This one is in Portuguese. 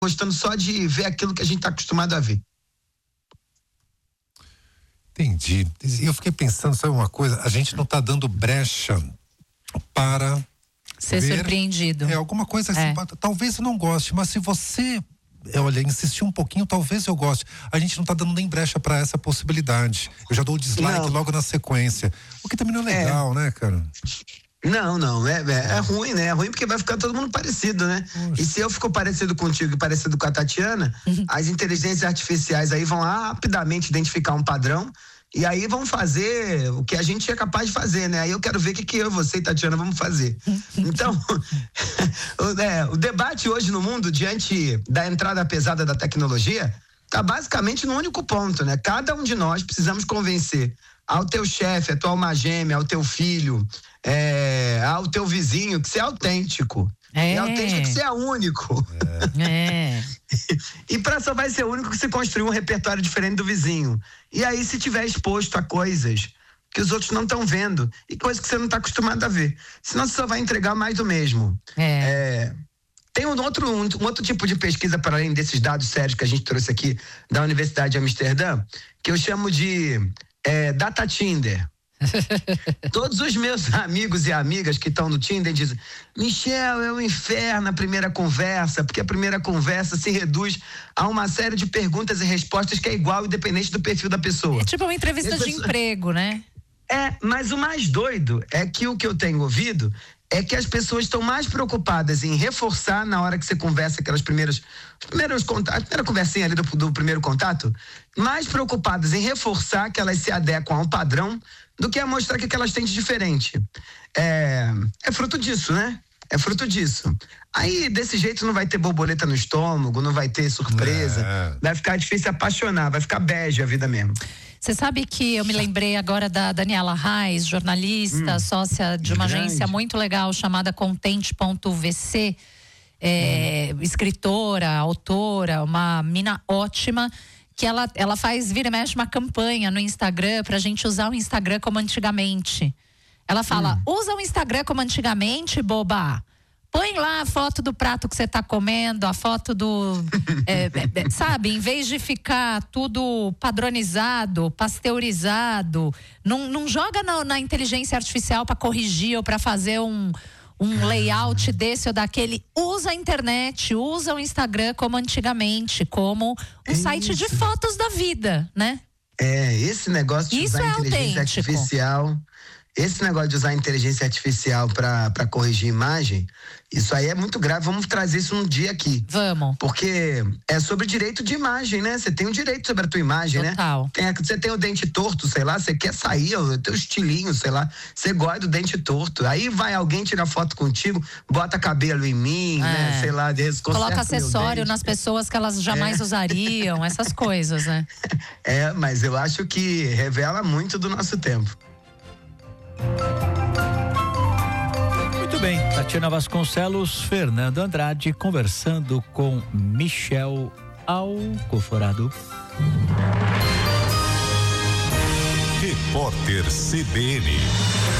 gostando só de ver aquilo que a gente está acostumado a ver. Entendi. Eu fiquei pensando, sabe uma coisa? A gente não está dando brecha para ser surpreendido. É alguma coisa assim, talvez eu não goste, mas se você, olha, insistir um pouquinho, talvez eu goste. A gente não está dando nem brecha para essa possibilidade. Eu já dou o dislike logo na sequência. O que também não é legal, né, cara? Não, é ruim, né? É ruim porque vai ficar todo mundo parecido, né? Poxa. E se eu fico parecido contigo e parecido com a Tatiana, as inteligências artificiais aí vão rapidamente identificar um padrão e aí vão fazer o que a gente é capaz de fazer, né? Aí eu quero ver o que eu, você e Tatiana vamos fazer. Então, o debate hoje no mundo, diante da entrada pesada da tecnologia, tá basicamente no único ponto, né? Cada um de nós precisamos convencer ao teu chefe, à tua alma gêmea, ao teu filho, ao teu vizinho, que você é autêntico. É autêntico que você é único. E só vai ser único que você construir um repertório diferente do vizinho. E aí, se tiver exposto a coisas que os outros não estão vendo e coisas que você não está acostumado a ver. Senão você só vai entregar mais do mesmo. Tem um outro tipo de pesquisa para além desses dados sérios que a gente trouxe aqui da Universidade de Amsterdã, que eu chamo de Data Tinder. Todos os meus amigos e amigas que estão no Tinder dizem: Michel, é um inferno a primeira conversa, porque a primeira conversa se reduz a uma série de perguntas e respostas que é igual, independente do perfil da pessoa. É tipo uma entrevista de emprego, né? Mas o mais doido é que o que eu tenho ouvido é que as pessoas estão mais preocupadas em reforçar na hora que você conversa aquelas primeiros contatos, a primeira conversinha ali do primeiro contato, mais preocupadas em reforçar que elas se adequam a um padrão do que a mostrar que elas têm de diferente. É fruto disso, né? É fruto disso. Aí, desse jeito, não vai ter borboleta no estômago, não vai ter surpresa, vai ficar difícil apaixonar, vai ficar bege a vida mesmo. Você sabe que eu me lembrei agora da Daniela Reis, jornalista, sócia de uma agência muito legal chamada Contente.vc, escritora, autora, uma mina ótima, que ela faz, vira e mexe, uma campanha no Instagram pra gente usar o Instagram como antigamente. Ela fala, usa o Instagram como antigamente, boba. Põe lá a foto do prato que você tá comendo, a foto do... sabe, em vez de ficar tudo padronizado, pasteurizado, não joga na inteligência artificial para corrigir ou para fazer um layout desse ou daquele. Usa a internet, usa o Instagram como antigamente, como um site de fotos da vida, né? Esse negócio de usar a inteligência artificial... Esse negócio de usar a inteligência artificial para corrigir imagem, isso aí é muito grave. Vamos trazer isso um dia aqui. Vamos. Porque é sobre direito de imagem, né? Você tem um direito sobre a tua imagem, total, né? Você tem o dente torto, sei lá, você quer sair, o teu estilinho, sei lá, você gosta do dente torto. Aí vai alguém tirar foto contigo, bota cabelo em mim, né? Sei lá, coloca acessório nas pessoas que elas jamais usariam, essas coisas, né? Mas eu acho que revela muito do nosso tempo. Muito bem, Tatiana Vasconcelos, Fernando Andrade conversando com Michel Alcoforado. Repórter CBN.